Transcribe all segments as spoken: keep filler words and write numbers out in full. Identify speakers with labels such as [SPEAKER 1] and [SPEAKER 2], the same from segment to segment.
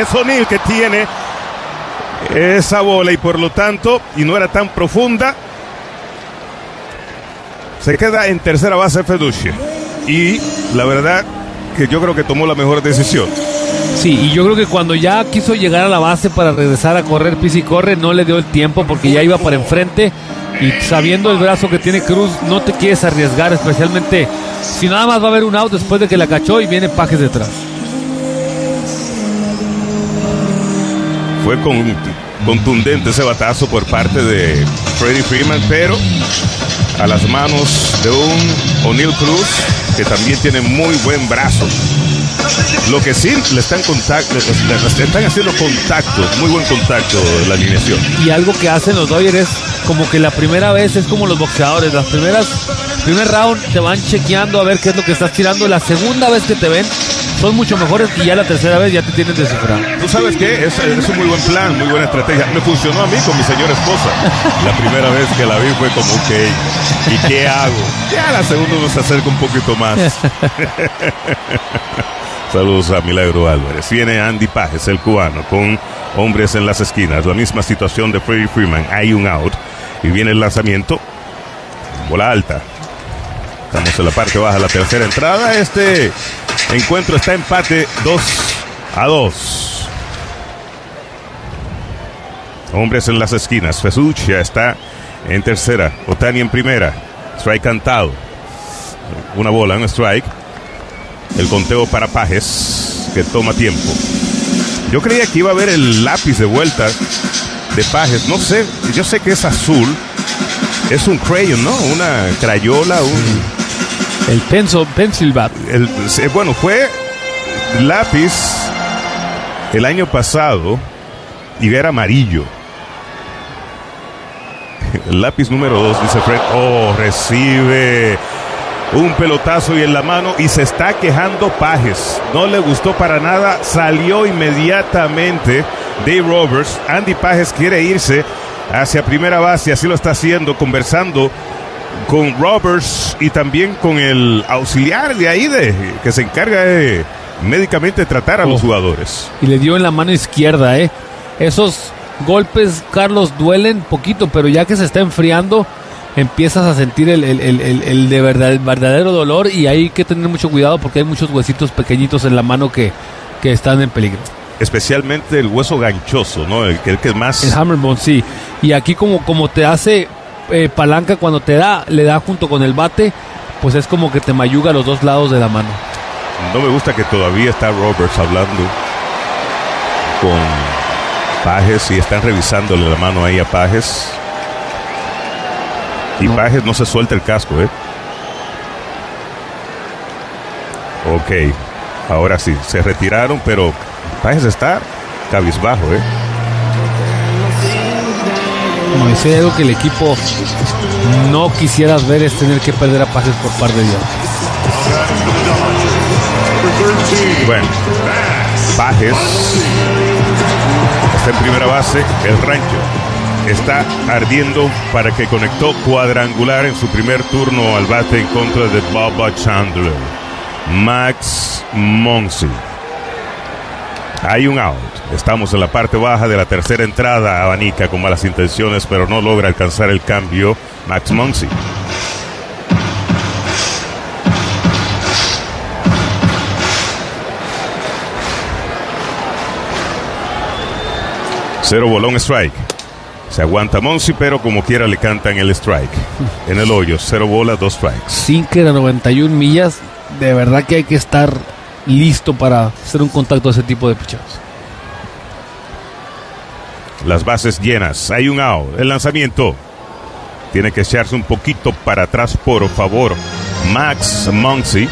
[SPEAKER 1] es O'Neill que tiene esa bola y por lo tanto, y no era tan profunda, se queda en tercera base Feducci. Y la verdad que yo creo que tomó la mejor decisión.
[SPEAKER 2] Sí, y yo creo que cuando ya quiso llegar a la base para regresar a correr, pisa y corre, no le dio el tiempo porque ya iba para enfrente. Y sabiendo el brazo que tiene Cruz, no te quieres arriesgar, especialmente si nada más va a haber un out después de que la cachó y viene Pages detrás.
[SPEAKER 1] Fue con, contundente ese batazo por parte de Freddie Freeman, pero a las manos de un O'Neill Cruz que también tiene muy buen brazo. Lo que sí, le están, contact, le, le están haciendo contacto, muy buen contacto de la alineación.
[SPEAKER 2] Y algo que hacen los Dodgers es como que la primera vez es como los boxeadores, las primeras, primer round te van chequeando a ver qué es lo que estás tirando, la segunda vez que te ven son mucho mejores y ya la tercera vez ya te tienen descifrado.
[SPEAKER 1] ¿Tú sabes qué? Es, es un muy buen plan, muy buena estrategia. Me funcionó a mí con mi señora esposa. La primera vez que la vi fue como, ok, ¿y qué hago? Ya la segunda uno se acerca un poquito más. Saludos a Milagro Álvarez. Viene Andy Pages, el cubano, con hombres en las esquinas. La misma situación de Freddie Freeman. Hay un out. Y viene el lanzamiento. Bola alta. Estamos en la parte baja, la tercera entrada. Este encuentro está empate dos a dos. Hombres en las esquinas. Feducci ya está en tercera. Ohtani en primera. Strike cantado. Una bola, un strike. El conteo para Pages, que toma tiempo. Yo creía que iba a haber el lápiz de vuelta de Pages. No sé, yo sé que es azul. Es un crayon, ¿no? Una crayola, un...
[SPEAKER 2] El pencil, pencil bat.
[SPEAKER 1] El, bueno, fue lápiz el año pasado y era amarillo. El lápiz número dos, dice Fred. Oh, recibe un pelotazo y en la mano y se está quejando Pages. No le gustó para nada. Salió inmediatamente Dave Roberts. Andy Pages quiere irse hacia primera base. Así lo está haciendo, conversando con Roberts y también con el auxiliar de ahí de, que se encarga de médicamente tratar a oh, los jugadores.
[SPEAKER 2] Y le dio en la mano izquierda, ¿eh? Esos golpes, Carlos, duelen poquito, pero ya que se está enfriando, empiezas a sentir el, el, el, el, el de verdad, el verdadero dolor y hay que tener mucho cuidado porque hay muchos huesitos pequeñitos en la mano que, que están en peligro.
[SPEAKER 1] Especialmente el hueso ganchoso, ¿no? El que, el que es más...
[SPEAKER 2] El hammerbone, sí. Y aquí como, como te hace eh, palanca cuando te da, le da junto con el bate, pues es como que te mayuga a los dos lados de la mano.
[SPEAKER 1] No me gusta que todavía está Roberts hablando con Pages y están revisándole la mano ahí a Pages. Y no. Pages no se suelta el casco, ¿eh? Ok, ahora sí, se retiraron, pero Pages está cabizbajo, ¿eh?
[SPEAKER 2] No, ese es algo que el equipo no quisieras ver, es tener que perder a Pages por par de días.
[SPEAKER 1] Bueno, Pages está en primera base, el rancho está ardiendo para que conectó cuadrangular en su primer turno al bate en contra de Bubba Chandler. Max Muncy. Hay un out. Estamos en la parte baja de la tercera entrada. Abanica con malas intenciones, pero no logra alcanzar el cambio Max Muncy. Cero bolón, strike. Se aguanta Muncy, pero como quiera le cantan el strike. En el hoyo, cero bolas, dos strikes.
[SPEAKER 2] Sinker a noventa y una millas. De verdad que hay que estar listo para hacer un contacto de ese tipo de pichados.
[SPEAKER 1] Las bases llenas. Hay un out. El lanzamiento. Tiene que echarse un poquito para atrás, por favor. Max Muncy.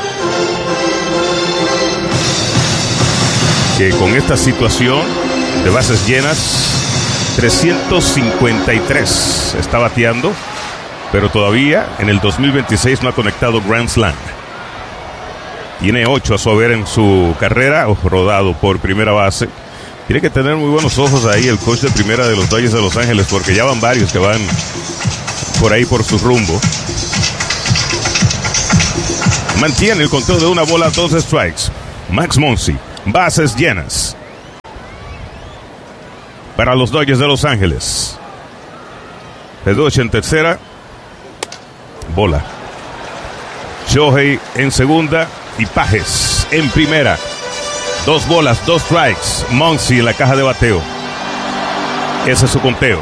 [SPEAKER 1] Que con esta situación de bases llenas, trescientos cincuenta y tres está bateando, pero todavía en el dos mil veintiséis no ha conectado Grand Slam. Tiene ocho a su haber en su carrera, rodado por primera base. Tiene que tener muy buenos ojos ahí el coach de primera de los Dodgers de Los Ángeles, porque ya van varios que van por ahí por su rumbo. Mantiene el conteo de una bola, dos strikes. Max Muncy, bases llenas. para los Dodgers de Los Ángeles. Peduche en tercera. Bola. Shohei en segunda y Pages en primera. Dos bolas, dos strikes. Muncy en la caja de bateo. Ese es su conteo.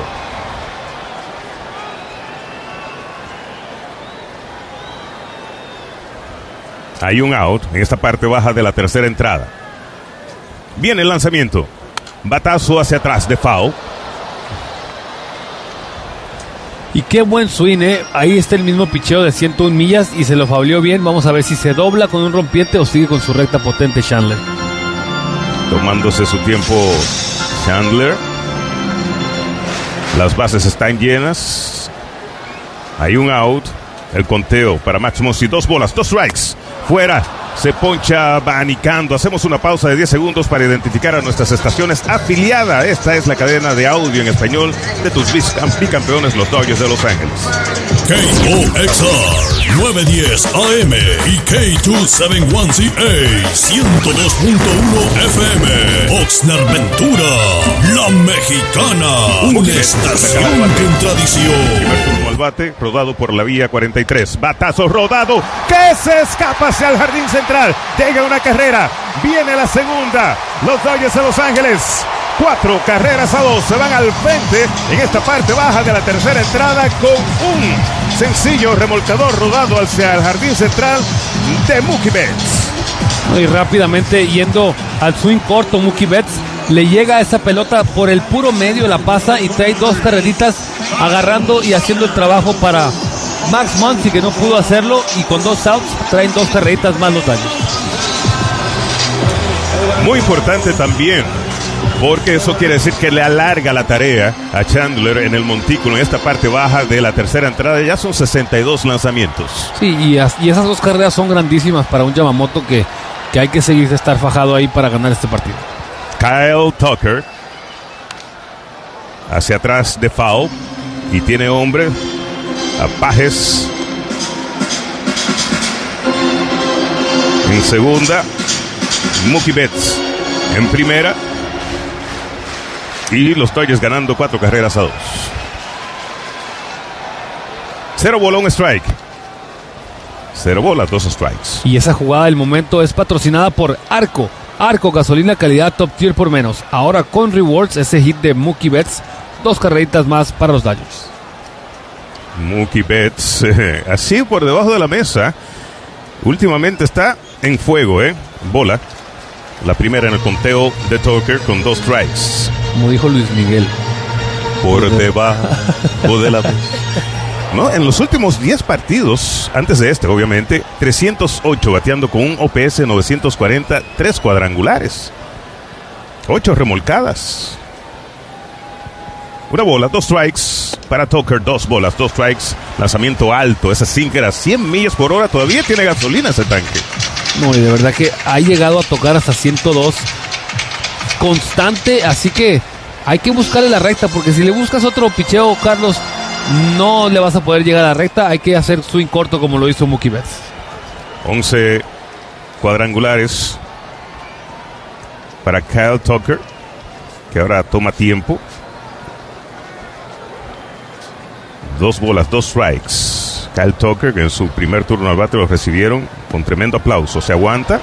[SPEAKER 1] Hay un out en esta parte baja de la tercera entrada. Viene el lanzamiento. Batazo hacia atrás de foul.
[SPEAKER 2] Y qué buen swing, ¿eh? Ahí está el mismo picheo de ciento una millas y se lo fauleó bien. Vamos a ver si se dobla con un rompiente o sigue con su recta potente Chandler.
[SPEAKER 1] Tomándose su tiempo Chandler. Las bases están llenas. Hay un out. El conteo para Max Muncy. Dos bolas, dos strikes. Fuera. Se poncha abanicando. Hacemos una pausa de diez segundos para identificar a nuestras estaciones afiliadas. Esta es la cadena de audio en español de tus bicampeones, los Dodgers de Los Ángeles.
[SPEAKER 3] K O X R nueve diez A M y K dos setenta y uno C A ciento dos punto uno F M. Oxnard Ventura, la mexicana. Una estación que en tradición.
[SPEAKER 1] Primer turno al bate, rodado por la vía cuarenta y tres. Batazo rodado, que se escapa hacia el jardín central. Llega una carrera, viene la segunda. Los Dodgers de Los Ángeles, cuatro carreras a dos, se van al frente en esta parte baja de la tercera entrada con un sencillo remolcador rodado hacia el jardín central de Mookie Betts.
[SPEAKER 2] Y rápidamente yendo al swing corto, Mookie Betts le llega a esa pelota por el puro medio, la pasa y trae dos carreritas agarrando y haciendo el trabajo para Max Muncy, que no pudo hacerlo, y con dos outs traen dos carreritas más los Dodgers.
[SPEAKER 1] Muy importante también, porque eso quiere decir que le alarga la tarea a Chandler en el montículo, en esta parte baja de la tercera entrada. Ya son sesenta y dos lanzamientos.
[SPEAKER 2] Sí, y, as, y esas dos carreras son grandísimas para un Yamamoto que, que hay que seguir de estar fajado ahí para ganar este partido.
[SPEAKER 1] Kyle Tucker hacia atrás de foul y tiene hombre a Pages en segunda. Mookie Betts en primera. Y los Dodgers ganando cuatro carreras a dos. Cero bola, un strike. Cero bolas, dos strikes.
[SPEAKER 2] Y esa jugada del momento es patrocinada por Arco. Arco, gasolina calidad top tier por menos. Ahora con rewards, ese hit de Mookie Betts. Dos carreritas más para los Dodgers.
[SPEAKER 1] Mookie Betts, eh, así por debajo de la mesa. Últimamente está en fuego, ¿eh? Bola. La primera en el conteo de Tucker con dos strikes.
[SPEAKER 2] Como dijo Luis Miguel.
[SPEAKER 1] Por debajo de la mesa. No, en los últimos diez partidos, antes de este, obviamente, trescientos ocho bateando con un O P S novecientos cuarenta, tres cuadrangulares, ocho remolcadas. Una bola, dos strikes para Tucker, dos bolas, dos strikes. Lanzamiento alto, ese sinker a cien millas por hora, todavía tiene gasolina ese tanque.
[SPEAKER 2] No, y de verdad que ha llegado a tocar hasta ciento dos constante, así que hay que buscarle la recta, porque si le buscas otro picheo, Carlos, no le vas a poder llegar a la recta. Hay que hacer swing corto como lo hizo Mookie Betts.
[SPEAKER 1] once cuadrangulares para Kyle Tucker, que ahora toma tiempo. Dos bolas, dos strikes. Kyle Tucker, que en su primer turno al bate lo recibieron con tremendo aplauso. Se aguanta.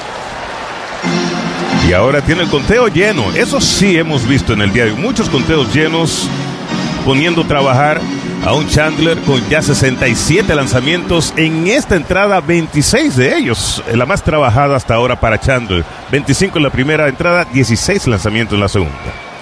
[SPEAKER 1] Y ahora tiene el conteo lleno. Eso sí hemos visto en el diario. Muchos conteos llenos, poniendo a trabajar a un Chandler con ya sesenta y siete lanzamientos en esta entrada, veintiséis de ellos, la más trabajada hasta ahora para Chandler. veinticinco en la primera entrada, dieciséis lanzamientos en la segunda.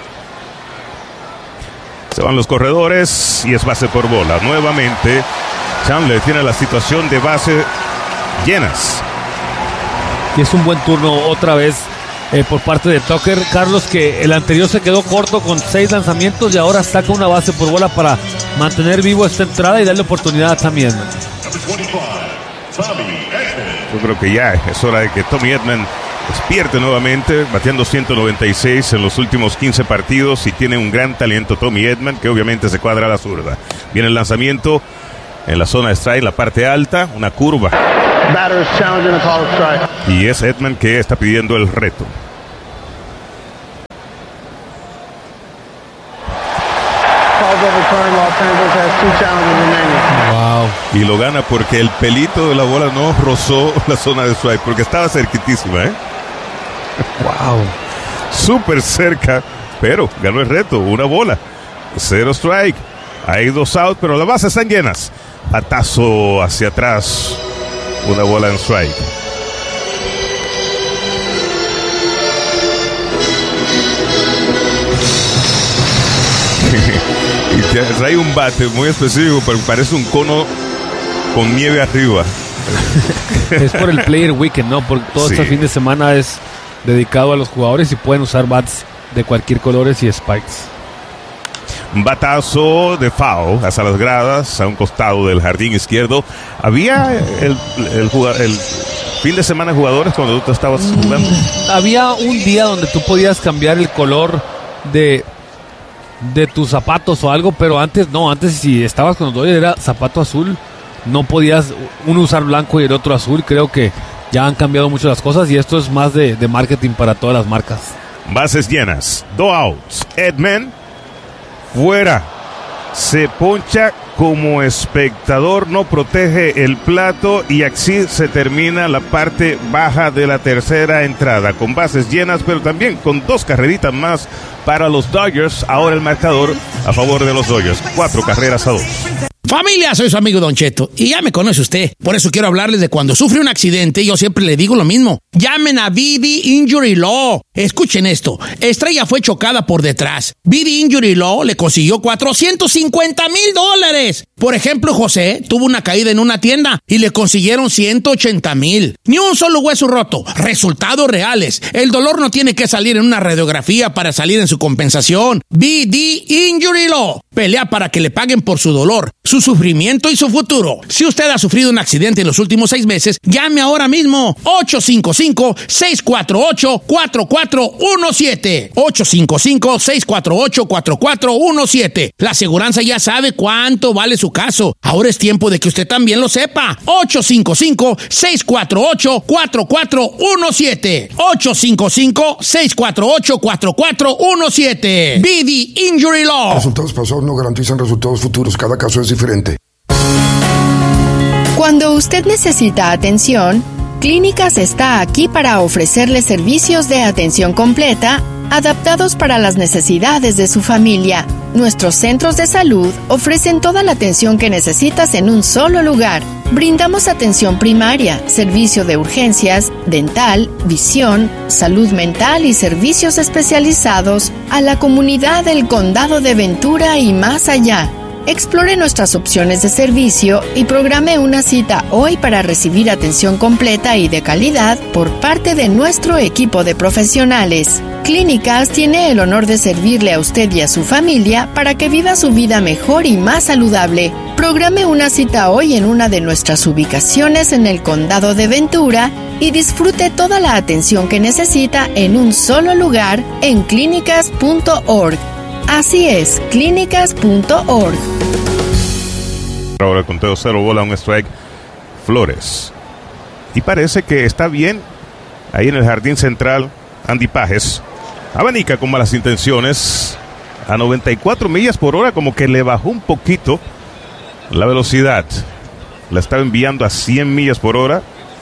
[SPEAKER 1] Se van los corredores y es base por bola. Nuevamente, Chandler tiene la situación de base llenas.
[SPEAKER 2] Y es un buen turno otra vez eh, por parte de Tucker. Carlos, que el anterior se quedó corto con seis lanzamientos y ahora saca una base por bola para mantener vivo esta entrada y darle oportunidad a Tommy Edman.
[SPEAKER 1] Yo creo que ya es hora de que Tommy Edman despierte nuevamente, bateando ciento noventa y seis en los últimos quince partidos, y tiene un gran talento Tommy Edman, que obviamente se cuadra a la zurda. Viene el lanzamiento en la zona de strike, la parte alta, una curva. Y es Edman que está pidiendo el reto.
[SPEAKER 2] Wow.
[SPEAKER 1] Y lo gana porque el pelito de la bola no rozó la zona de strike, porque estaba cerquitísima, ¿eh?
[SPEAKER 2] Wow.
[SPEAKER 1] Súper cerca, pero ganó el reto, una bola. Cero strike. Hay dos outs, pero las bases están llenas. Batazo hacia atrás. Una bola en strike. Y te trae un bate muy específico, pero parece un cono con nieve arriba.
[SPEAKER 2] Es por el Player Weekend, ¿no? Porque todo
[SPEAKER 1] Sí.
[SPEAKER 2] este fin de semana es dedicado a los jugadores y pueden usar bats de cualquier colores y spikes.
[SPEAKER 1] Un batazo de foul hacia las gradas, a un costado del jardín izquierdo. Había el, el, el, el fin de semana jugadores cuando tú estabas jugando.
[SPEAKER 2] Había un día donde tú podías cambiar el color de, de tus zapatos o algo, pero antes no, antes si estabas con los Dodgers era zapato azul, no podías uno usar blanco y el otro azul. Creo que ya han cambiado mucho las cosas y esto es más de, de marketing para todas las marcas.
[SPEAKER 1] Bases llenas, dos outs. Edman fuera, se poncha como espectador, no protege el plato y así se termina la parte baja de la tercera entrada, con bases llenas, pero también con dos carreritas más para los Dodgers. Ahora el marcador a favor de los Dodgers, cuatro carreras a dos.
[SPEAKER 4] Familia, soy su amigo Don Cheto y ya me conoce usted. Por eso quiero hablarles de cuando sufre un accidente. Yo siempre le digo lo mismo. Llamen a V D Injury Law. Escuchen esto. Estrella fue chocada por detrás. V D Injury Law le consiguió cuatrocientos cincuenta mil dólares. Por ejemplo, José tuvo una caída en una tienda y le consiguieron ciento ochenta mil. Ni un solo hueso roto. Resultados reales. El dolor no tiene que salir en una radiografía para salir en su compensación. V D Injury Law. Pelea para que le paguen por su dolor, su sufrimiento y su futuro. Si usted ha sufrido un accidente en los últimos seis meses, llame ahora mismo. ocho cinco cinco, seis cuatro ocho, cuatro cuatro uno siete. ocho cinco cinco, seis cuatro ocho, cuatro cuatro uno siete. La aseguranza ya sabe cuánto vale su caso. Ahora es tiempo de que usted también lo sepa. ocho cinco cinco, seis cuatro ocho, cuatro cuatro uno siete. ocho cinco cinco, seis cuatro ocho, cuatro cuatro uno siete. V D Injury Law.
[SPEAKER 5] Resultados pasados no garantizan resultados futuros. Cada caso es diferente.
[SPEAKER 6] Cuando usted necesita atención, Clínicas está aquí para ofrecerle servicios de atención completa, adaptados para las necesidades de su familia. Nuestros centros de salud ofrecen toda la atención que necesitas en un solo lugar. Brindamos atención primaria, servicio de urgencias, dental, visión, salud mental y servicios especializados a la comunidad del Condado de Ventura y más allá. Explore nuestras opciones de servicio y programe una cita hoy para recibir atención completa y de calidad por parte de nuestro equipo de profesionales. Clínicas tiene el honor de servirle a usted y a su familia para que viva su vida mejor y más saludable. Programe una cita hoy en una de nuestras ubicaciones en el Condado de Ventura y disfrute toda la atención que necesita en un solo lugar en clínicas punto org. Así es, clínicas punto org.
[SPEAKER 1] Ahora conteo cero bola, un strike. Flores. Y parece que está bien ahí en el jardín central. Andy Pages abanica con malas intenciones a noventa y cuatro millas por hora, como que le bajó un poquito la velocidad. La estaba enviando a cien millas por hora,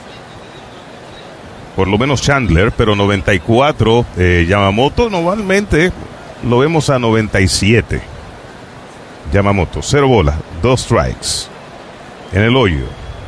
[SPEAKER 1] por lo menos Chandler, pero noventa y cuatro eh, Yamamoto normalmente lo vemos a noventa y siete. Yamamoto, cero bola, dos strikes. En el hoyo.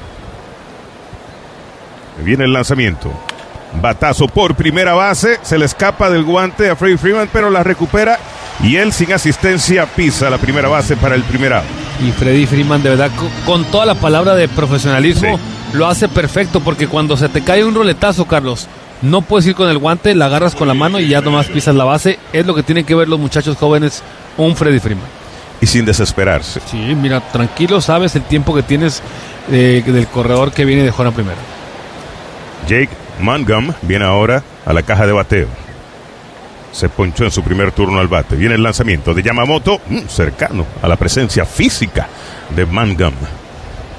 [SPEAKER 1] Viene el lanzamiento. Batazo por primera base. Se le escapa del guante a Freddie Freeman, pero la recupera. Y él sin asistencia pisa la primera base para el primer out.
[SPEAKER 2] Y Freddie Freeman, de verdad, con, con toda la palabra de profesionalismo, sí, lo hace perfecto, porque cuando se te cae un roletazo, Carlos, no puedes ir con el guante, la agarras con la mano y ya nomás pisas la base. Es lo que tienen que ver los muchachos jóvenes, un Freddie Freeman.
[SPEAKER 1] Y sin desesperarse.
[SPEAKER 2] Sí, mira, tranquilo, sabes el tiempo que tienes eh, del corredor que viene de Jona primero.
[SPEAKER 1] Jake Mangum viene ahora a la caja de bateo. Se ponchó en su primer turno al bate. Viene el lanzamiento de Yamamoto, mmm, cercano a la presencia física de Mangum.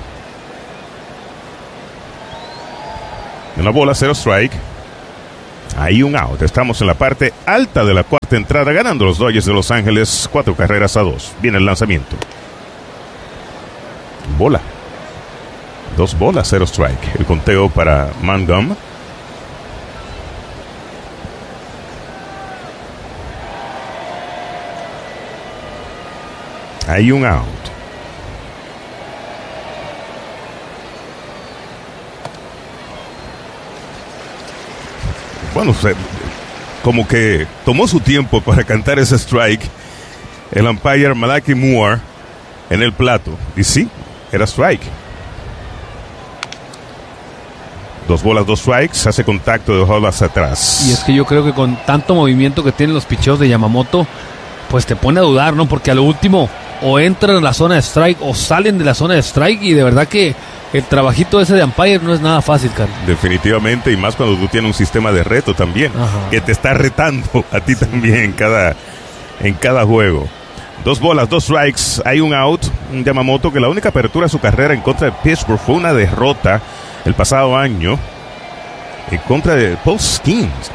[SPEAKER 1] Una bola, cero strike. Hay un out. Estamos en la parte alta de la cuarta entrada, ganando los Dodgers de Los Ángeles cuatro carreras a dos. Viene el lanzamiento. Bola. Dos bolas, cero strike. El conteo para Mangum. Hay un out. Bueno, como que tomó su tiempo para cantar ese strike el umpire Malachi Moore en el plato. Y sí, era strike. Dos bolas, dos strikes, hace contacto de hall hacia atrás.
[SPEAKER 2] Y es que yo creo que con tanto movimiento que tienen los picheos de Yamamoto, pues te pone a dudar, ¿no? Porque a lo último o entran en la zona de strike o salen de la zona de strike, y de verdad que el trabajito ese de umpire no es nada fácil, Carlos.
[SPEAKER 1] Definitivamente, y más cuando tú tienes un sistema de reto también. Ajá. Que te está retando a ti también en cada, en cada juego. Dos bolas, dos strikes, hay un out. Un Yamamoto que la única apertura de su carrera en contra de Pittsburgh fue una derrota el pasado año en contra de Paul Skeens.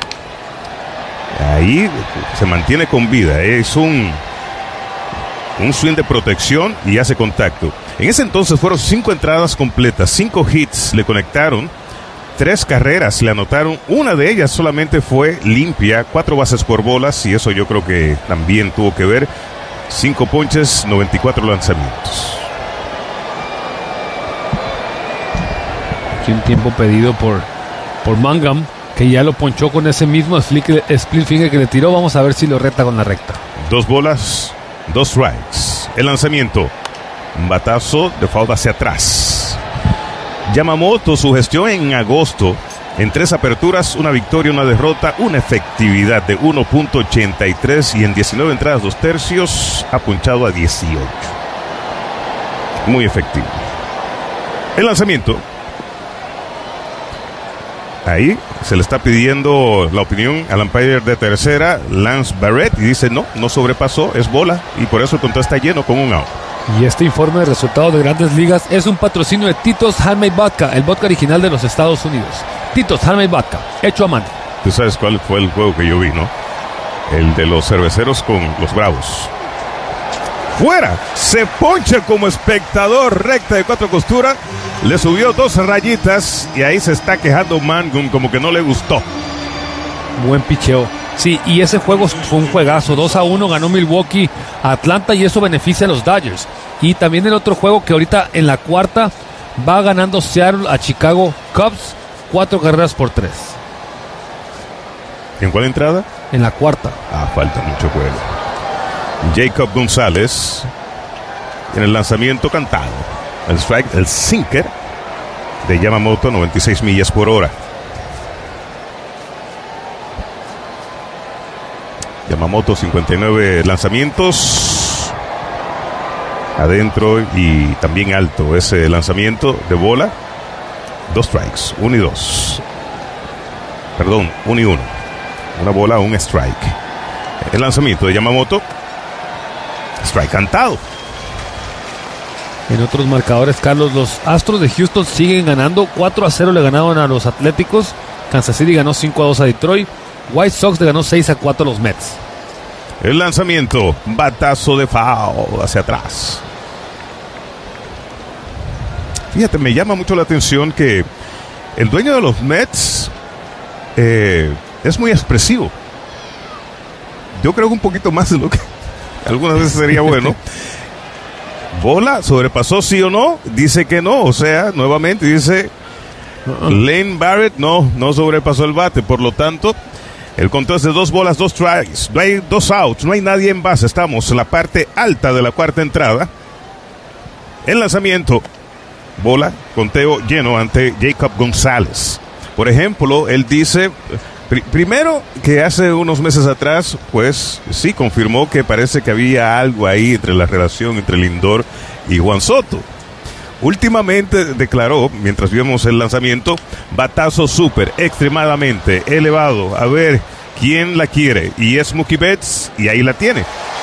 [SPEAKER 1] Ahí se mantiene con vida. Es un, un swing de protección y hace contacto. En ese entonces fueron cinco entradas completas, cinco hits le conectaron, tres carreras le anotaron, una de ellas solamente fue limpia, cuatro bases por bolas, y eso yo creo que también tuvo que ver. Cinco ponches, noventa y cuatro lanzamientos.
[SPEAKER 2] Aquí un tiempo pedido por, por Mangum, que ya lo ponchó con ese mismo split, split finger que le tiró. Vamos a ver si lo reta con la recta.
[SPEAKER 1] Dos bolas, dos strikes. El lanzamiento, un batazo de foul hacia atrás. Yamamoto, su gestión en agosto, en tres aperturas, una victoria, una derrota, una efectividad de uno punto ochenta y tres, y en diecinueve entradas, dos tercios, ha punchado a dieciocho. Muy efectivo. El lanzamiento. Ahí se le está pidiendo la opinión al umpire de tercera, Lance Barrett, y dice no, no sobrepasó, es bola, y por eso el conteo está lleno con un out.
[SPEAKER 2] Y este informe de resultados de Grandes Ligas es un patrocinio de Tito's Handmade Vodka, el vodka original de los Estados Unidos. Tito's Handmade Vodka, hecho a mano.
[SPEAKER 1] Tú sabes cuál fue el juego que yo vi, ¿no? El de los cerveceros con los Bravos. Fuera, se poncha como espectador, recta de cuatro costuras, le subió dos rayitas y ahí se está quejando Mangum como que no le gustó.
[SPEAKER 2] Buen picheo. Sí, y ese juego fue un juegazo. dos a uno ganó Milwaukee a Atlanta, y eso beneficia a los Dodgers. Y también el otro juego que ahorita en la cuarta va ganando Seattle a Chicago Cubs, cuatro carreras por tres.
[SPEAKER 1] ¿En cuál entrada?
[SPEAKER 2] En la cuarta.
[SPEAKER 1] Ah, falta mucho juego. Jacob González en el lanzamiento cantado. El strike, el sinker de Yamamoto, noventa y seis millas por hora. Yamamoto, cincuenta y nueve lanzamientos adentro y también alto ese lanzamiento de bola. Dos strikes, uno y dos. Perdón, uno y uno. Una bola, un strike. El lanzamiento de Yamamoto, strike cantado.
[SPEAKER 2] En otros marcadores, Carlos, los Astros de Houston siguen ganando. cuatro a cero le ganaron a los Atléticos. Kansas City ganó cinco a dos a Detroit. White Sox le ganó seis a cuatro a los Mets.
[SPEAKER 1] El lanzamiento, batazo de foul hacia atrás. Fíjate, me llama mucho la atención que el dueño de los Mets eh, es muy expresivo. Yo creo que un poquito más de lo que algunas veces sería bueno. Bola, sobrepasó sí o no, dice que no, o sea, nuevamente dice uh-uh. Lane Barrett no, no sobrepasó el bate, por lo tanto el conteo es de dos bolas, dos strikes, no hay dos outs, no hay nadie en base, estamos en la parte alta de la cuarta entrada. El lanzamiento, bola, conteo lleno ante Jacob González. Por ejemplo, él dice pr- primero que hace unos meses atrás, pues sí confirmó que parece que había algo ahí entre la relación entre Lindor y Juan Soto. Últimamente declaró, mientras vimos el lanzamiento, batazo súper, extremadamente elevado. A ver quién la quiere. Y es Mookie Betts, y ahí la tiene.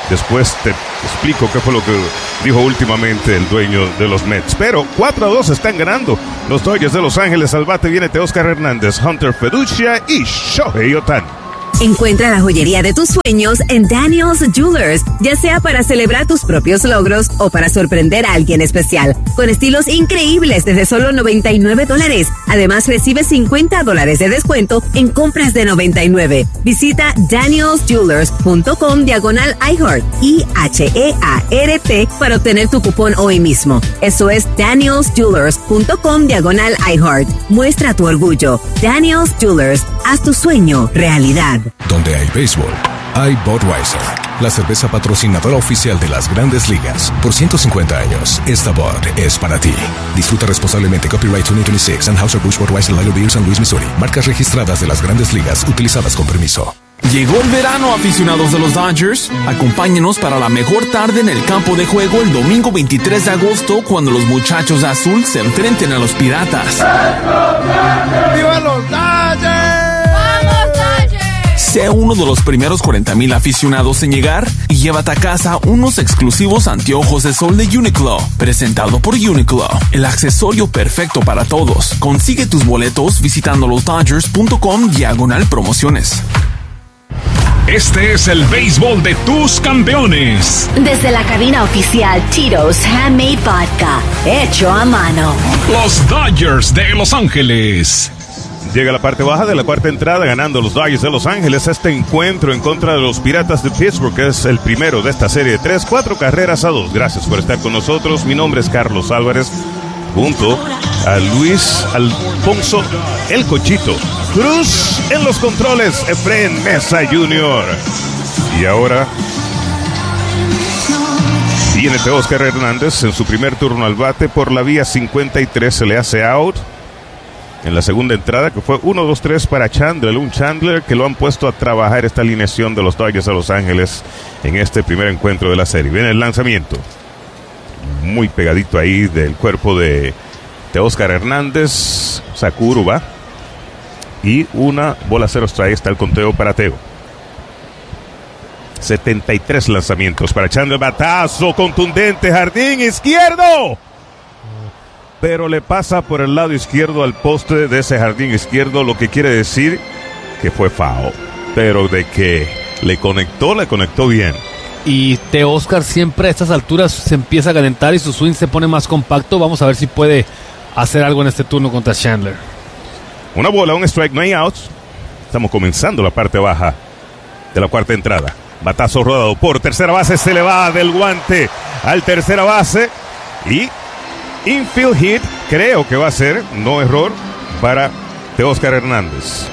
[SPEAKER 1] Después te explico qué fue lo que dijo últimamente el dueño de los Mets. Pero cuatro a dos están ganando los Dodgers de Los Ángeles. Al bate viene Teóscar Hernández, Hunter Feducia y Shohei Ohtani.
[SPEAKER 7] Encuentra la joyería de tus sueños en Daniel's Jewelers, ya sea para celebrar tus propios logros o para sorprender a alguien especial, con estilos increíbles desde solo noventa y nueve dólares. Además, recibe cincuenta dólares de descuento en compras de noventa y nueve. Visita daniels jewelers punto com diagonal iHeart, I H E A R T, para obtener tu cupón hoy mismo. Eso es daniels jewelers punto com diagonal iHeart. Muestra tu orgullo. Daniel's Jewelers, haz tu sueño realidad.
[SPEAKER 8] Donde hay béisbol, hay Budweiser, la cerveza patrocinadora oficial de las Grandes Ligas. Por ciento cincuenta años, esta Bud es para ti. Disfruta responsablemente. Copyright veinte veintiséis, Anheuser-Busch Budweiser Lager Beer, San Luis, Missouri. Marcas registradas de las Grandes Ligas, utilizadas con permiso.
[SPEAKER 9] Llegó el verano, aficionados de los Dodgers. Acompáñenos para la mejor tarde en el campo de juego el domingo veintitrés de agosto, cuando los muchachos de azul se enfrenten a los Piratas.
[SPEAKER 4] ¡Viva los Dodgers!
[SPEAKER 9] Sea uno de los primeros cuarenta mil aficionados en llegar y llévate a casa unos exclusivos anteojos de sol de Uniqlo, presentado por Uniqlo, el accesorio perfecto para todos. Consigue tus boletos visitando los dodgers punto com diagonal promociones.
[SPEAKER 3] Este es el béisbol de tus campeones.
[SPEAKER 10] Desde la cabina oficial Tito's Handmade Vodka, hecho a mano.
[SPEAKER 3] Los Dodgers de Los Ángeles.
[SPEAKER 1] Llega la parte baja de la cuarta entrada, ganando los Dodgers de Los Ángeles este encuentro en contra de los Piratas de Pittsburgh, que es el primero de esta serie de tres, cuatro carreras a dos. Gracias por estar con nosotros. Mi nombre es Carlos Álvarez, junto a Luis Alfonso El Cochito Cruz en los controles, Efraín Mesa junior Y ahora viene Teóscar Hernández en su primer turno al bate por la vía cincuenta y tres, se le hace out en la segunda entrada, que fue uno dos tres para Chandler, un Chandler que lo han puesto a trabajar esta alineación de los Dodgers de Los Ángeles en este primer encuentro de la serie. Viene el lanzamiento, muy pegadito ahí del cuerpo de Teóscar Hernández, Sakuru va, y una bola cero strike. Está el conteo para Teo. setenta y tres lanzamientos para Chandler, batazo contundente, jardín izquierdo, pero le pasa por el lado izquierdo al poste de ese jardín izquierdo, lo que quiere decir que fue foul, pero de que le conectó, le conectó bien.
[SPEAKER 2] Y Teóscar siempre a estas alturas se empieza a calentar y su swing se pone más compacto. Vamos a ver si puede hacer algo en este turno contra Chandler.
[SPEAKER 1] Una bola, un strike, no hay outs. Estamos comenzando la parte baja de la cuarta entrada. Batazo rodado por tercera base, se le va del guante al tercera base y infield hit, creo que va a ser, no error, para Teóscar Hernández.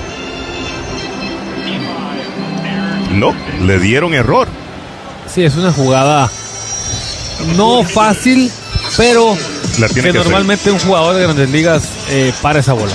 [SPEAKER 1] No, le dieron error.
[SPEAKER 2] Sí, es una jugada no fácil, pero
[SPEAKER 1] la tiene
[SPEAKER 2] que,
[SPEAKER 1] que
[SPEAKER 2] normalmente
[SPEAKER 1] hacer.
[SPEAKER 2] Un jugador de Grandes Ligas eh, para esa bola.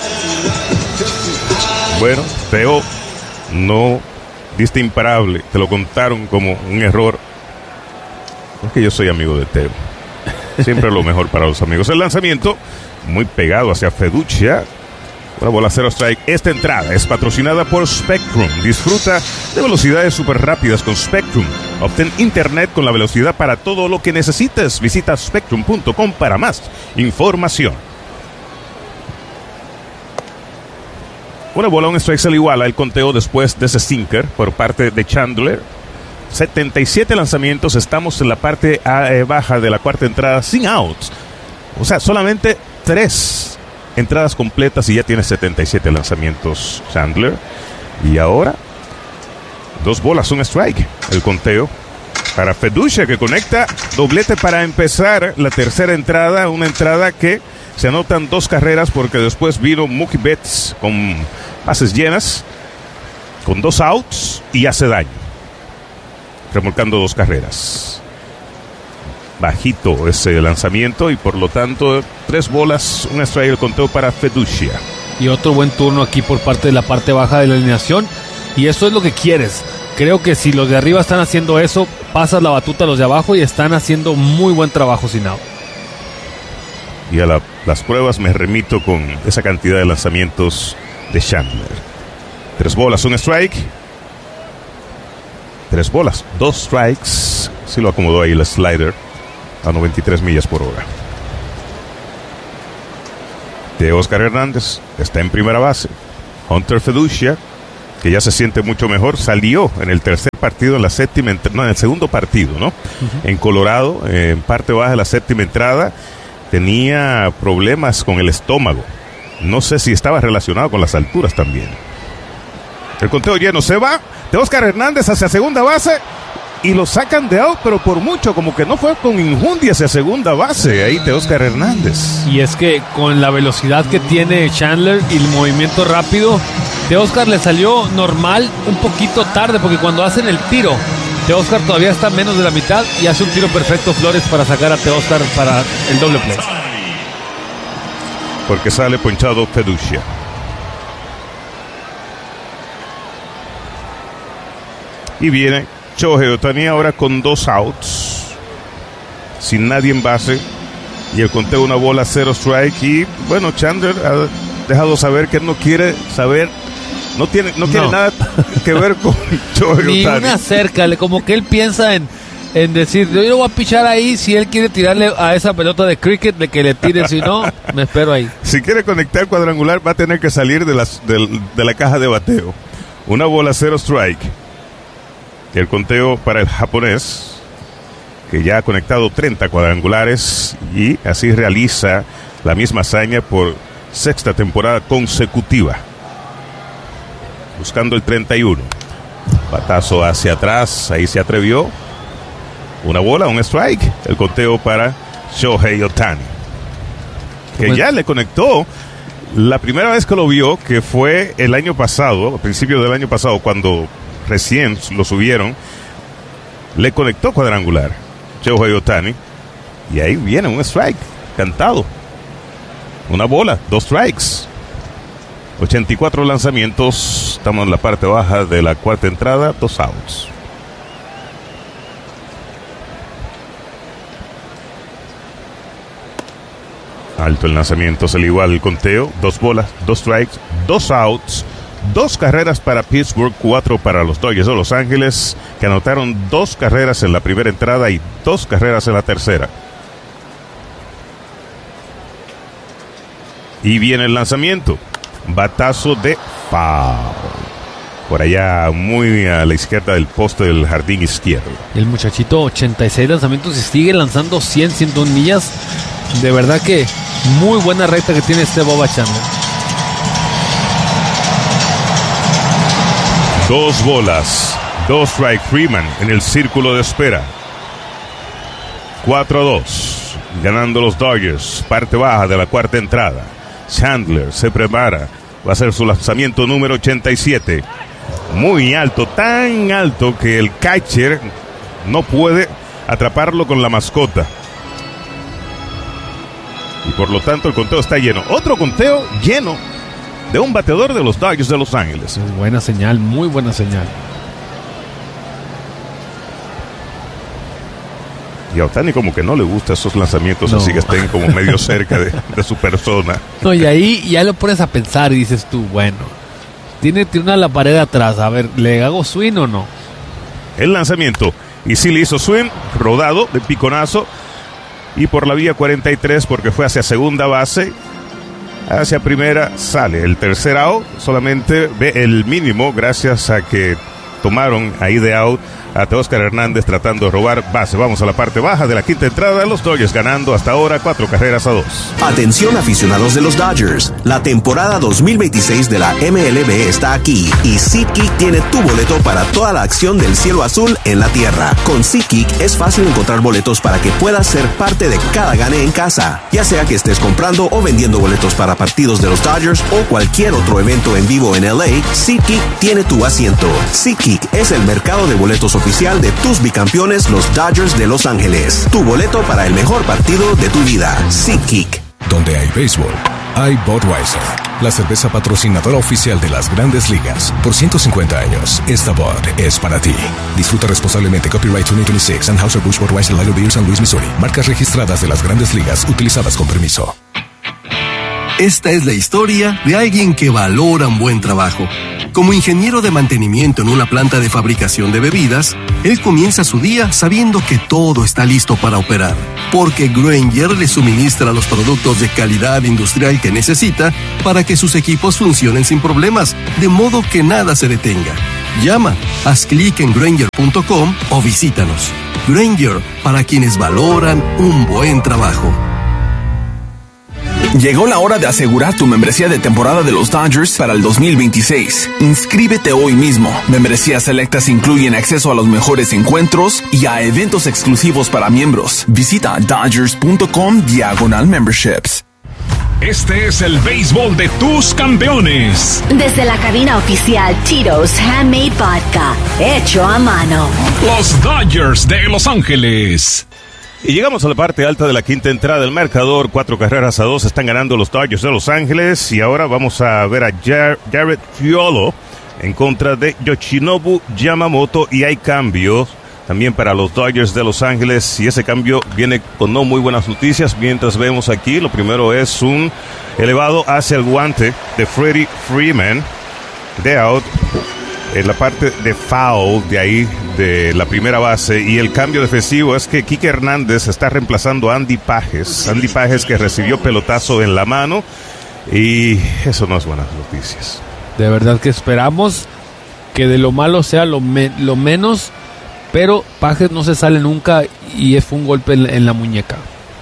[SPEAKER 1] Bueno, Teo no diste imparable, te lo contaron como un error. Es que yo soy amigo de Teo. Siempre lo mejor para los amigos. El lanzamiento muy pegado hacia Feducia. Una bola cero strike. Esta entrada es patrocinada por Spectrum. Disfruta de velocidades súper rápidas con Spectrum. Obtén internet con la velocidad para todo lo que necesites. Visita spectrum punto com para más información. Una bola, un strike, se le iguala el conteo después de ese sinker por parte de Chandler. setenta y siete lanzamientos. Estamos en la parte baja de la cuarta entrada sin outs. O sea, solamente tres entradas completas y ya tiene setenta y siete lanzamientos Chandler. Y ahora dos bolas, un strike. El conteo para Feducia, que conecta doblete para empezar la tercera entrada. Una entrada que se anotan dos carreras porque después vino Mookie Betts con bases llenas, con dos outs y hace daño, remolcando dos carreras. Bajito ese lanzamiento y por lo tanto tres bolas, un strike, el conteo para Feducia.
[SPEAKER 2] Y otro buen turno aquí por parte de la parte baja de la alineación. Y eso es lo que quieres. Creo que si los de arriba están haciendo eso, pasas la batuta a los de abajo y están haciendo muy buen trabajo sin out.
[SPEAKER 1] Y a la, las pruebas me remito con esa cantidad de lanzamientos de Chandler. Tres bolas, un strike. Tres bolas, dos strikes. Sí lo acomodó ahí el slider a noventa y tres millas por hora. Teóscar Hernández está en primera base. Hunter Feducia, que ya se siente mucho mejor, salió en el tercer partido, en la séptima, no, en el segundo partido, ¿no? Uh-huh. En Colorado, eh, en parte baja de la séptima entrada, tenía problemas con el estómago. No sé si estaba relacionado con las alturas también. El conteo lleno, se va Teóscar Hernández hacia segunda base y lo sacan de out, pero por mucho, como que no fue con injundia hacia segunda base ahí Teóscar Hernández.
[SPEAKER 2] Y es que con la velocidad que tiene Chandler y el movimiento rápido, Teóscar le salió normal un poquito tarde, porque cuando hacen el tiro, Teóscar todavía está menos de la mitad y hace un tiro perfecto Flores para sacar a Teóscar para el doble play.
[SPEAKER 1] Porque sale ponchado Feducia. Y viene Shohei Ohtani ahora con dos outs, sin nadie en base, y el conteo una bola, cero strike. Y bueno, Chandler ha dejado saber que no quiere saber, no tiene, no quiere no. nada que ver con Shohei Ohtani.
[SPEAKER 2] Ni una cerca, como que él piensa en, en decir, yo lo voy a pichar ahí, si él quiere tirarle a esa pelota de cricket, de que le tire, si no, me espero ahí.
[SPEAKER 1] Si quiere conectar cuadrangular, va a tener que salir de, las, de, de la caja de bateo. Una bola, cero strike. Y el conteo para el japonés, que ya ha conectado treinta cuadrangulares y así realiza la misma hazaña por sexta temporada consecutiva. Buscando el treinta y uno. Batazo hacia atrás, ahí se atrevió. Una bola, un strike. El conteo para Shohei Ohtani, que ya le conectó la primera vez que lo vio, que fue el año pasado, a principios del año pasado, cuando recién lo subieron, le conectó cuadrangular Shohei Ohtani, y ahí viene un strike cantado, una bola, dos strikes, ochenta y cuatro lanzamientos. Estamos en la parte baja de la cuarta entrada, dos outs. Alto el lanzamiento, es el igual el conteo, dos bolas, dos strikes, dos outs. Dos carreras para Pittsburgh, cuatro para los Dodgers de Los Ángeles, que anotaron dos carreras en la primera entrada y dos carreras en la tercera. Y viene el lanzamiento. Batazo de foul. Por allá, muy a la izquierda del poste del jardín izquierdo.
[SPEAKER 2] El muchachito, ochenta y seis lanzamientos y sigue lanzando cien, ciento uno millas. De verdad que muy buena recta que tiene este Boba Chandler.
[SPEAKER 1] Dos bolas, dos strike. Freeman en el círculo de espera. cuatro a dos, ganando los Dodgers, parte baja de la cuarta entrada. Chandler se prepara, va a hacer su lanzamiento número ochenta y siete. Muy alto, tan alto que el catcher no puede atraparlo con la mascota. Y por lo tanto el conteo está lleno. Otro conteo lleno de un bateador de los Dodgers de Los Ángeles.
[SPEAKER 2] Es buena señal, muy buena señal.
[SPEAKER 1] Y a Ohtani como que no le gusta esos lanzamientos, no. Así que estén como medio cerca de, de su persona.
[SPEAKER 2] No, y ahí ya lo pones a pensar y dices tú, bueno, tiene, tiene una la pared atrás, a ver, ¿le hago swing o no?
[SPEAKER 1] El lanzamiento, y sí le hizo swing, rodado de piconazo, y por la vía cuarenta y tres, porque fue hacia segunda base, hacia primera sale. El tercer out solamente ve el mínimo gracias a que tomaron ahí de out a Teóscar Hernández tratando de robar base. Vamos a la parte baja de la quinta entrada. Los Dodgers ganando hasta ahora cuatro carreras a dos.
[SPEAKER 11] Atención aficionados de los Dodgers. La temporada dos mil veintiséis de la M L B está aquí y SeatGeek tiene tu boleto para toda la acción del cielo azul en la tierra. Con SeatGeek es fácil encontrar boletos para que puedas ser parte de cada gane en casa. Ya sea que estés comprando o vendiendo boletos para partidos de los Dodgers o cualquier otro evento en vivo en L A, SeatGeek tiene tu asiento. SeatGeek es el mercado de boletos oficial de tus bicampeones, los Dodgers de Los Ángeles. Tu boleto para el mejor partido de tu vida. SeatGeek.
[SPEAKER 8] Donde hay béisbol, hay Budweiser, la cerveza patrocinadora oficial de las Grandes Ligas. Por ciento cincuenta años, esta Bud es para ti. Disfruta responsablemente. Copyright dos mil veintiséis. Anheuser-Busch Budweiser Lager Beer, San Luis, Missouri. Marcas registradas de las Grandes Ligas utilizadas con permiso.
[SPEAKER 12] Esta es la historia de alguien que valora un buen trabajo. Como ingeniero de mantenimiento en una planta de fabricación de bebidas, él comienza su día sabiendo que todo está listo para operar, porque Grainger le suministra los productos de calidad industrial que necesita para que sus equipos funcionen sin problemas, de modo que nada se detenga. Llama, haz clic en Grainger punto com o visítanos. Grainger, para quienes valoran un buen trabajo.
[SPEAKER 9] Llegó la hora de asegurar tu membresía de temporada de los Dodgers para el dos mil veintiséis. Inscríbete hoy mismo. Membresías selectas incluyen acceso a los mejores encuentros y a eventos exclusivos para miembros. Visita Dodgers punto com diagonal memberships.
[SPEAKER 13] Este es el béisbol de tus campeones.
[SPEAKER 10] Desde la cabina oficial Tito's Handmade Vodka, hecho a mano.
[SPEAKER 13] Los Dodgers de Los Ángeles.
[SPEAKER 1] Y llegamos a la parte alta de la quinta entrada del marcador. Cuatro carreras a dos están ganando los Dodgers de Los Ángeles. Y ahora vamos a ver a Jar- Jared Fiolo en contra de Yoshinobu Yamamoto. Y hay cambios también para los Dodgers de Los Ángeles. Y ese cambio viene con no muy buenas noticias. Mientras vemos aquí, lo primero es un elevado hacia el guante de Freddie Freeman. De out. En la parte de foul de ahí, de la primera base. Y el cambio defensivo es que Kike Hernández está reemplazando a Andy Pages. Andy Pages, que recibió pelotazo en la mano. Y eso no es buenas noticias.
[SPEAKER 2] De verdad que esperamos que de lo malo sea lo, me- lo menos. Pero Pages no se sale nunca y fue un golpe en, en la muñeca.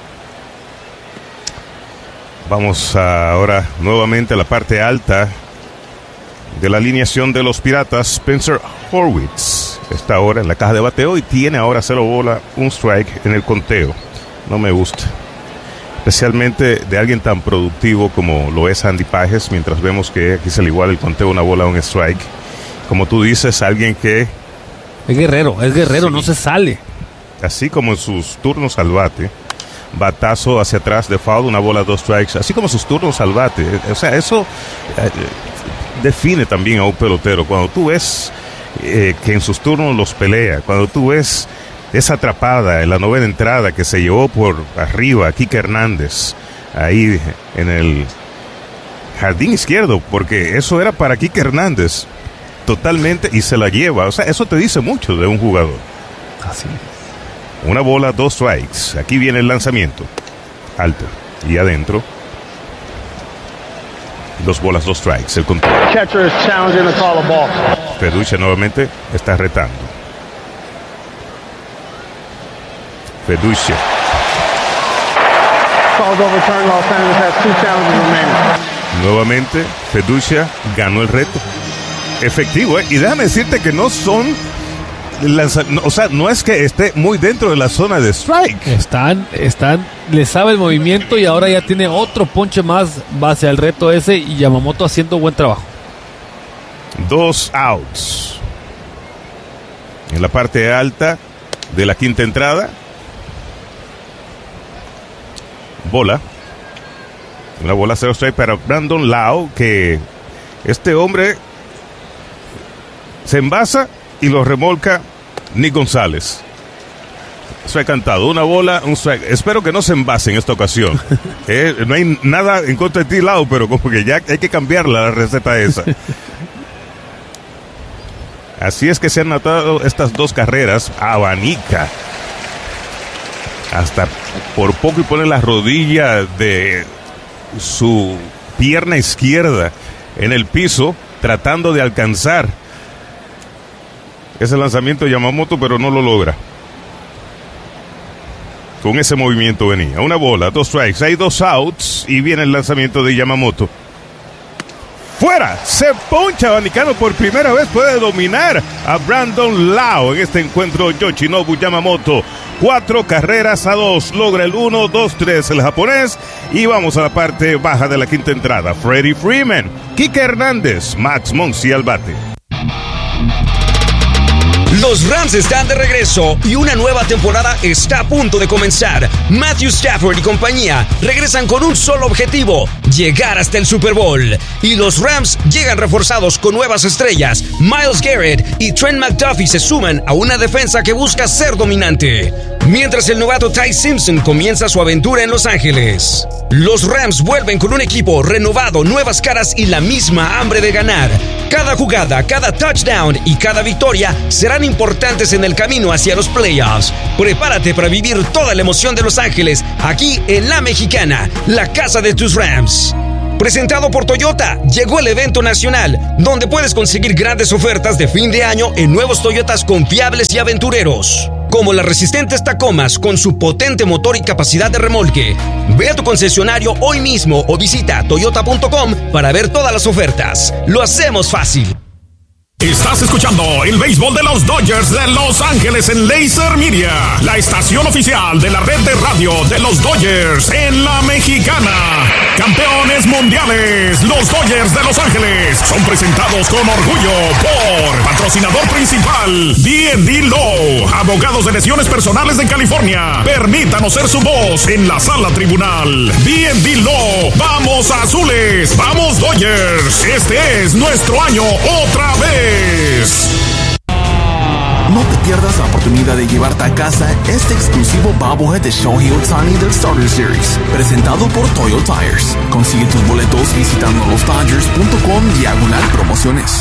[SPEAKER 1] Vamos a ahora nuevamente a la parte alta de la alineación de los Piratas. Spencer Horwitz está ahora en la caja de bateo y tiene ahora cero bola, un strike en el conteo. No me gusta, especialmente de alguien tan productivo como lo es Andy Pages, mientras vemos que aquí se le iguala el conteo, una bola, un strike. Como tú dices, alguien que
[SPEAKER 2] es guerrero, es guerrero, sí. No se sale.
[SPEAKER 1] Así como en sus turnos al bate, batazo hacia atrás de foul, una bola, dos strikes, así como sus turnos al bate. O sea, eso eh, define también a un pelotero. Cuando tú ves eh, que en sus turnos los pelea, cuando tú ves esa atrapada en la novena entrada que se llevó por arriba a Kike Hernández, ahí en el jardín izquierdo, porque eso era para Kike Hernández totalmente, y se la lleva. O sea, eso te dice mucho de un jugador.
[SPEAKER 2] Así.
[SPEAKER 1] Una bola, dos strikes. Aquí viene el lanzamiento. Alto y adentro. Dos bolas, dos strikes. El control.
[SPEAKER 14] Catcher is challenging to call a ball.
[SPEAKER 1] Feduccia nuevamente está retando. Feduccia.
[SPEAKER 14] Calls overturned. Los Angeles has two challenges remaining.
[SPEAKER 1] Nuevamente, Feduccia ganó el reto. Efectivo, ¿eh? Y déjame decirte que no son lanza- no, o sea, no es que esté muy dentro de la zona de strike.
[SPEAKER 2] Están, están, le sabe el movimiento y ahora ya tiene otro ponche más base al reto ese, y Yamamoto haciendo buen trabajo.
[SPEAKER 1] Dos outs. En la parte alta de la quinta entrada. Bola. Una bola cero strike para Brandon Lau, que este hombre se envasa y lo remolca Nick González. Strike cantado, una bola, un strike. Espero que no se envase en esta ocasión. eh, no hay nada en contra de ti, Lau, pero como que ya hay que cambiarla la receta esa. Así es que se han notado estas dos carreras. Abanica hasta por poco y pone la rodilla de su pierna izquierda en el piso, tratando de alcanzar ese lanzamiento de Yamamoto, pero no lo logra. Con ese movimiento venía. Una bola, dos strikes, hay dos outs y viene el lanzamiento de Yamamoto. ¡Fuera! Se poncha Abanicano por primera vez. Puede dominar a Brandon Lau en este encuentro. Yoshinobu Yamamoto. Cuatro carreras a dos. Logra el uno, dos, tres el japonés. Y vamos a la parte baja de la quinta entrada. Freddie Freeman, Kike Hernández, Max Monsi al bate.
[SPEAKER 15] Los Rams están de regreso y una nueva temporada está a punto de comenzar. Matthew Stafford y compañía regresan con un solo objetivo: llegar hasta el Super Bowl. Y los Rams llegan reforzados con nuevas estrellas. Myles Garrett y Trent McDuffie se suman a una defensa que busca ser dominante. mientras el novato Ty Simpson comienza su aventura en Los Ángeles. Los Rams vuelven con un equipo renovado, nuevas caras y la misma hambre de ganar. Cada jugada, cada touchdown y cada victoria serán importantes en el camino hacia los playoffs. Prepárate para vivir toda la emoción de Los Ángeles aquí en La Mexicana, la casa de tus Rams. Presentado por Toyota, llegó el evento nacional, donde puedes conseguir grandes ofertas de fin de año en nuevos Toyotas confiables y aventureros, como las resistentes Tacomas con su potente motor y capacidad de remolque. Ve a tu concesionario hoy mismo o visita toyota punto com para ver todas las ofertas. Lo hacemos fácil.
[SPEAKER 13] Estás escuchando el béisbol de los Dodgers de Los Ángeles en Laser Media, la estación oficial de la red de radio de los Dodgers en La Mexicana. Campeones mundiales, los Dodgers de Los Ángeles son presentados con orgullo por patrocinador principal D and D Law, abogados de lesiones personales de California. Permítanos ser su voz en la sala tribunal. D and D Law, vamos azules, vamos Dodgers. Este es nuestro año otra vez.
[SPEAKER 9] No te pierdas la oportunidad de llevarte a casa este exclusivo bobblehead de Shohei Ohtani del Starter Series, presentado por Toyo Tires. Consigue tus boletos visitando los dodgers punto com diagonal promociones.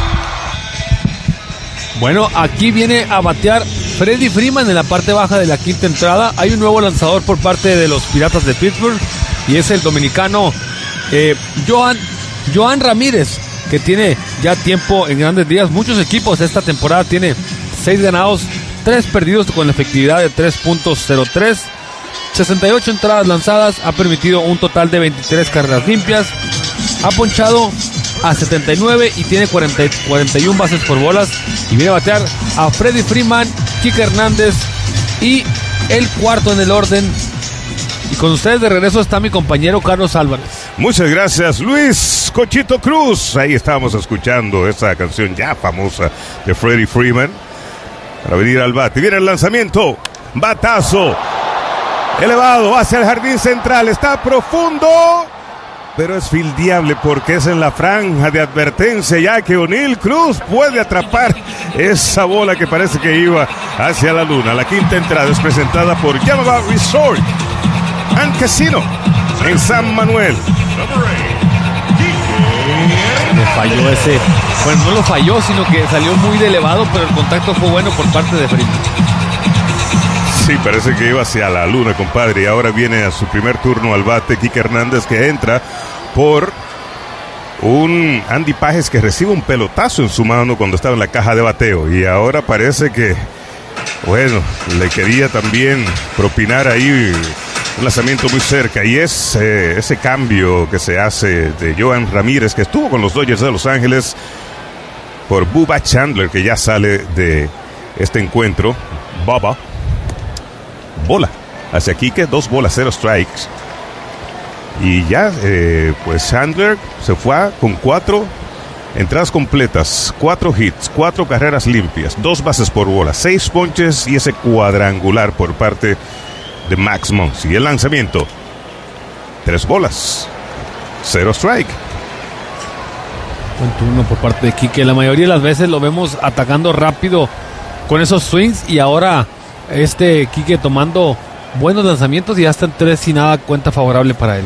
[SPEAKER 2] Bueno, aquí viene a batear Freddie Freeman en la parte baja de la quinta entrada. Hay un nuevo lanzador por parte de los Piratas de Pittsburgh y es el dominicano eh, Johan, Johan Ramírez, que tiene ya tiempo en Grandes Ligas. Muchos equipos esta temporada tiene seis ganados, tres perdidos con la efectividad de tres punto cero tres, sesenta y ocho entradas lanzadas, ha permitido un total de veintitrés carreras limpias, ha ponchado a setenta y nueve y tiene cuarenta, cuarenta y uno bases por bolas, y viene a batear a Freddie Freeman, Kike Hernández y el cuarto en el orden. Y con ustedes de regreso está mi compañero Carlos Álvarez.
[SPEAKER 1] Muchas gracias, Luis Cochito Cruz. Ahí estábamos escuchando esa canción ya famosa de Freddie Freeman para venir al bate. Viene el lanzamiento, batazo elevado hacia el jardín central, está profundo, pero es fildeable porque es en la franja de advertencia, ya que O'Neill Cruz puede atrapar esa bola que parece que iba hacia la luna. La quinta entrada es presentada por Yamaba Resort and Casino en San Manuel.
[SPEAKER 2] Le falló ese, bueno, no lo falló, sino que salió muy de elevado, pero el contacto fue bueno por parte de Freeman.
[SPEAKER 1] Sí, parece que iba hacia la luna, compadre. Y ahora viene a su primer turno al bate Kike Hernández, que entra por un Andy Pages que recibe un pelotazo en su mano cuando estaba en la caja de bateo. Y ahora parece que, bueno, le quería también propinar ahí un lanzamiento muy cerca. Y es eh, ese cambio que se hace de Johan Ramírez, que estuvo con los Dodgers de Los Ángeles, por Bubba Chandler, que ya sale de este encuentro. Bubba. Bola hacia Kike, dos bolas, cero strikes. Y ya, eh, pues Chandler se fue a, con cuatro entradas completas, cuatro hits, cuatro carreras limpias, dos bases por bola, seis ponches y ese cuadrangular por parte de Max Muncy. Y el lanzamiento, tres bolas, cero strike.
[SPEAKER 2] Buen turno por parte de Kike. La mayoría de las veces lo vemos atacando rápido con esos swings, y ahora este Kike tomando buenos lanzamientos y ya están tres y nada, cuenta favorable para él.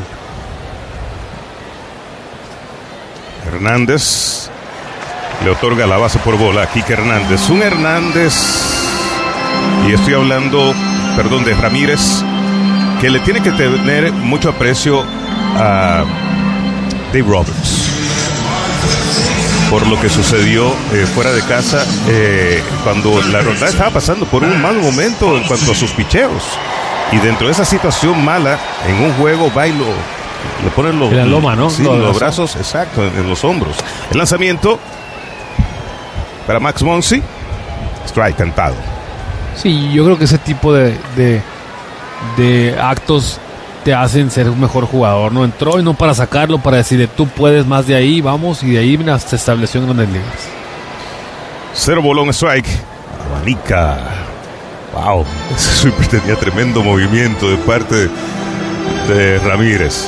[SPEAKER 1] Hernández le otorga la base por bola a Kike Hernández. Un Hernández, y estoy hablando, perdón, de Ramírez, que le tiene que tener mucho aprecio a Dave Roberts por lo que sucedió eh, fuera de casa eh, cuando la ronda estaba pasando por un mal momento en cuanto a sus picheos, y dentro de esa situación mala en un juego va y lo, le ponen los,
[SPEAKER 2] la loma, ¿no?
[SPEAKER 1] Sí,
[SPEAKER 2] lo
[SPEAKER 1] los brazos, exacto, en, en los hombros. El lanzamiento para Max Muncy, strike cantado.
[SPEAKER 2] Sí, yo creo que ese tipo de, de, de actos te hacen ser un mejor jugador. No entró y no para sacarlo, para decirle tú puedes más, de ahí vamos, y de ahí mira, se estableció en Grandes Ligas.
[SPEAKER 1] Cero bolón, strike. Abanica. Wow, ese sweeper tenía tremendo movimiento de parte de Ramírez.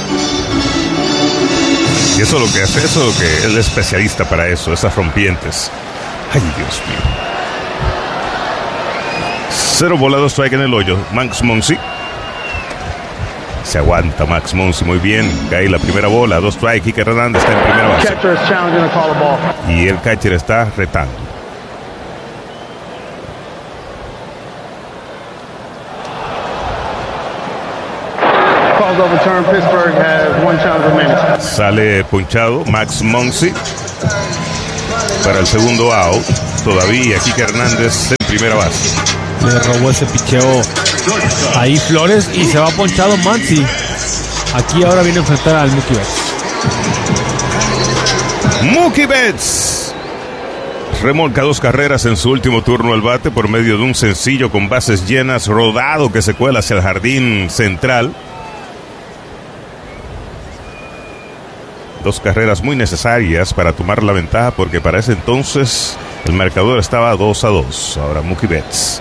[SPEAKER 1] Y eso es lo que hace, eso es lo que es el especialista para eso, esas rompientes. Ay, Dios mío. Cero bola, dos strike en el hoyo. Max Muncy. Se aguanta Max Muncy muy bien. Cae la primera bola, dos strike. Kiker Hernández está en primera base. Y el catcher está retando. Sale ponchado Max Muncy para el segundo out. Todavía Kiker Hernández en primera base.
[SPEAKER 2] Le robó ese picheo ahí Flores y se va ponchado Muncy. Aquí ahora viene a enfrentar al Mookie Betts.
[SPEAKER 1] Mookie Betts remolca dos carreras en su último turno al bate por medio de un sencillo con bases llenas, rodado que se cuela hacia el jardín central. Dos carreras muy necesarias para tomar la ventaja, porque para ese entonces el marcador estaba dos a dos. Ahora Mookie Betts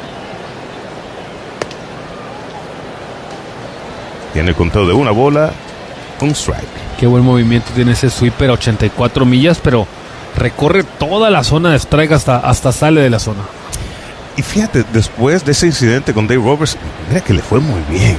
[SPEAKER 1] tiene el conteo de una bola, un strike.
[SPEAKER 2] Qué buen movimiento tiene ese sweeper a ochenta y cuatro millas, pero recorre toda la zona de strike hasta, hasta sale de la zona.
[SPEAKER 1] Y fíjate, después de ese incidente con Dave Roberts, mira que le fue muy bien.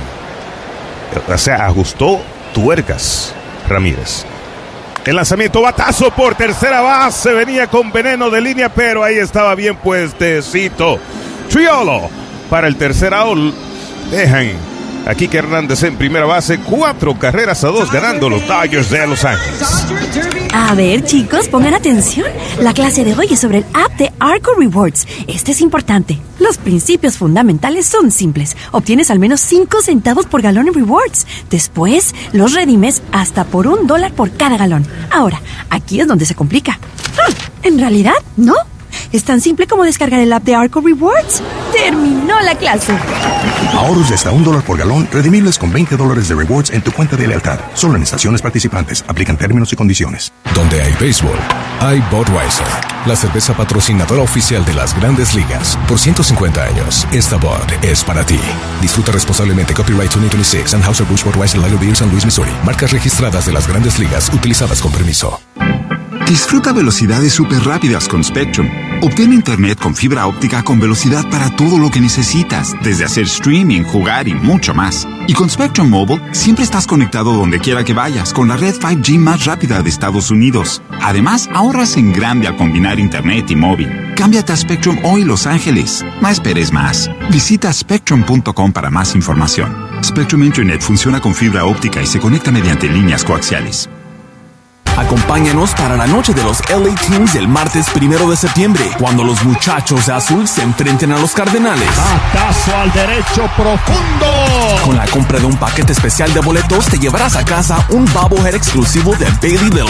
[SPEAKER 1] O sea, ajustó tuercas Ramírez. El lanzamiento, batazo por tercera base, venía con veneno de línea, pero ahí estaba bien puestecito. Triolo para el tercer out. Dejan a Kiker Hernández en primera base, cuatro carreras a dos ganando los Dodgers de Los Ángeles.
[SPEAKER 16] A ver, chicos, pongan atención. La clase de hoy es sobre el app de Arco Rewards. Este es importante. Los principios fundamentales son simples. Obtienes al menos cinco centavos por galón en rewards. Después, los redimes hasta por un dólar por cada galón. Ahora, aquí es donde se complica. Ah, en realidad, no. Es tan simple como descargar el app de Arco Rewards. ¡Terminó la clase!
[SPEAKER 17] Ahorros de hasta un dólar por galón, redimibles con veinte dólares de rewards en tu cuenta de lealtad. Solo en estaciones participantes. Aplican términos y condiciones.
[SPEAKER 8] Donde hay béisbol, hay Budweiser, la cerveza patrocinadora oficial de las Grandes Ligas. Por ciento cincuenta años, esta Bud es para ti. Disfruta responsablemente. Copyright dos mil veintiséis. Anheuser-Busch Budweiser Lager Beer, San Luis, Missouri. Marcas registradas de las Grandes Ligas utilizadas con permiso.
[SPEAKER 18] Disfruta velocidades súper rápidas con Spectrum. Obtén internet con fibra óptica con velocidad para todo lo que necesitas, desde hacer streaming, jugar y mucho más. Y con Spectrum Mobile, siempre estás conectado donde quiera que vayas, con la red cinco G más rápida de Estados Unidos. Además, ahorras en grande al combinar internet y móvil. Cámbiate a Spectrum hoy, Los Ángeles. No esperes más. Visita spectrum punto com para más información. Spectrum Internet funciona con fibra óptica y se conecta mediante líneas coaxiales.
[SPEAKER 9] Acompáñanos para la noche de los L A Teams del martes primero de septiembre, cuando los muchachos de azul se enfrenten a los Cardenales.
[SPEAKER 4] Batazo al derecho profundo.
[SPEAKER 9] Con la compra de un paquete especial de boletos, te llevarás a casa un bobblehead exclusivo de Bailey de